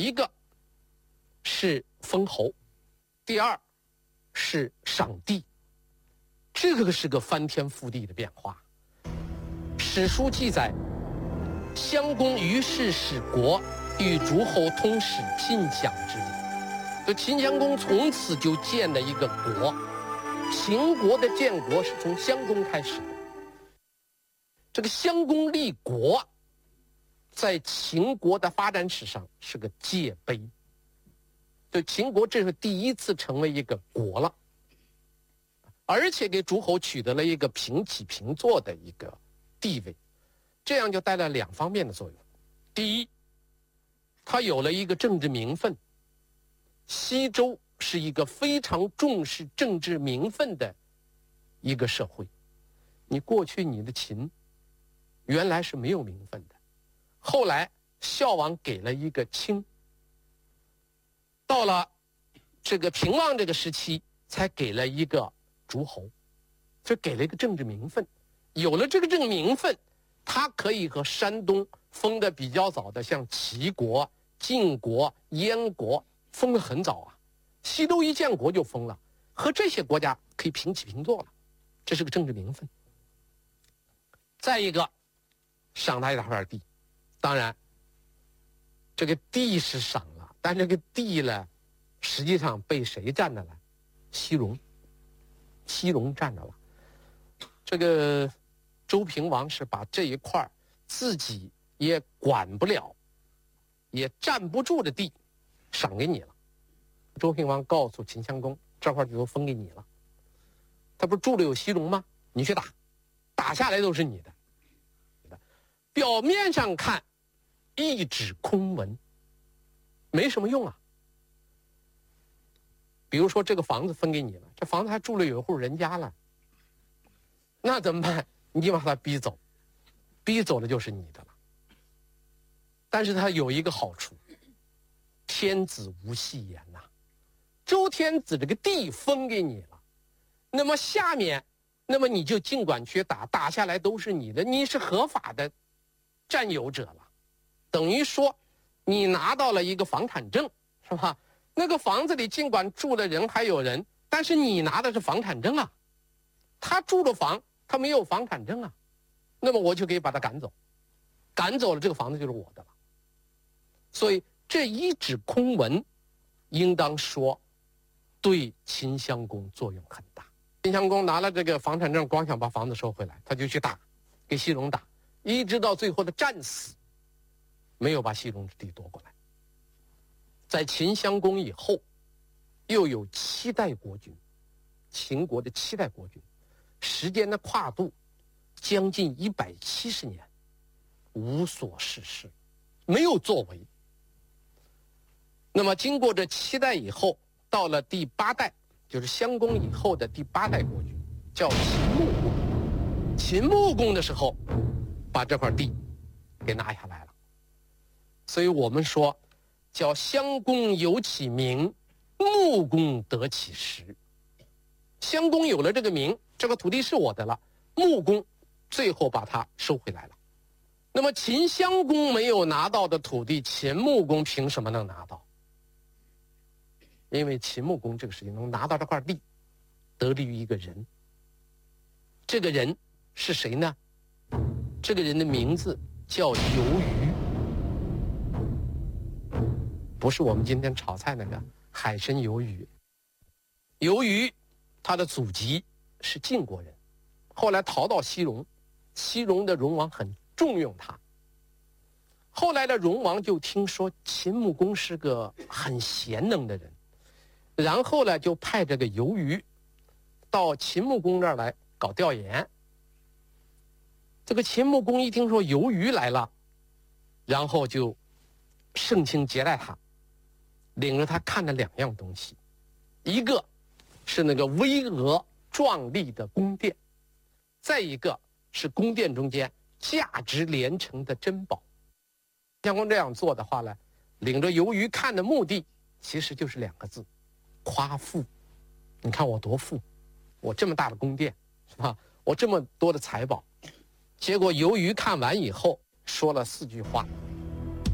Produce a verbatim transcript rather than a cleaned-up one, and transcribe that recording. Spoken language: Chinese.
一个是封侯，第二是赏地，这个是个翻天覆地的变化。史书记载，襄公于是使国与诸侯通使聘享之礼。这秦襄公从此就建了一个国，秦国的建国是从襄公开始的。这个襄公立国，在秦国的发展史上是个界碑。就秦国这是第一次成为一个国了，而且给诸侯取得了一个平起平坐的一个地位，这样就带来两方面的作用。第一，他有了一个政治名分。西周是一个非常重视政治名分的一个社会。你过去你的秦原来是没有名分的，后来孝王给了一个卿，到了这个平王这个时期才给了一个诸侯，就给了一个政治名分。有了这个政治名分，他可以和山东封的比较早的像齐国、晋国、燕国封得很早啊，西周一建国就封了，和这些国家可以平起平坐了，这是个政治名分。再一个，赏他一大块地，当然这个地是赏了，但这个地呢，实际上被谁占着了？西戎，西戎占着了。这个周平王是把这一块自己也管不了，也站不住的地赏给你了。周平王告诉秦襄公，这块地都分给你了。他不是住了有西戎吗？你去打，打下来都是你的。表面上看一纸空文，没什么用啊。比如说这个房子分给你了，这房子还住了有一户人家了，那怎么办？你就把他逼走，逼走了就是你的了。但是他有一个好处，天子无戏言呐、啊。周天子这个地分给你了，那么下面，那么你就尽管去打，打下来都是你的，你是合法的占有者了，等于说你拿到了一个房产证，是吧？那个房子里尽管住的人还有人，但是你拿的是房产证啊，他住的房他没有房产证啊，那么我就可以把他赶走，赶走了这个房子就是我的了。所以这一纸空文应当说对秦襄公作用很大。秦襄公拿了这个房产证，光想把房子收回来，他就去打，给西戎打，一直到最后的战死，没有把西戎之地夺过来。在秦襄公以后，又有七代国君，秦国的七代国君，时间的跨度将近一百七十年，无所事事，没有作为。那么经过这七代以后，到了第八代，就是襄公以后的第八代国君，叫秦穆公。秦穆公的时候，把这块地给拿下来了。所以我们说，叫襄公有其名，穆公得其实。襄公有了这个名，这个土地是我的了，穆公最后把它收回来了。那么秦襄公没有拿到的土地，秦穆公凭什么能拿到？因为秦穆公这个事情能拿到这块地，得力于一个人。这个人是谁呢？这个人的名字叫游鱼，不是我们今天炒菜那个海参鱿鱼。游鱼他的祖籍是晋国人，后来逃到西戎，西戎的戎王很重用他。后来的戎王就听说秦穆公是个很贤能的人，然后呢就派这个游鱼到秦穆公那儿来搞调研。这个秦穆公一听说游鱼来了，然后就盛情接待他，领着他看了两样东西，一个是那个巍峨壮丽的宫殿，再一个是宫殿中间价值连城的珍宝。襄公这样做的话呢，领着游鱼看的目的其实就是两个字：夸富。你看我多富，我这么大的宫殿，是吧？我这么多的财宝。结果游鱼看完以后说了四句话：